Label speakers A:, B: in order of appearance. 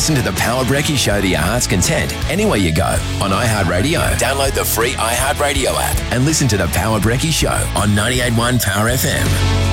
A: listen to the Power Brekkie Show to your heart's content anywhere you go on iHeartRadio. Download the free iHeartRadio app and listen to the Power Brekkie Show on 98.1 Power FM.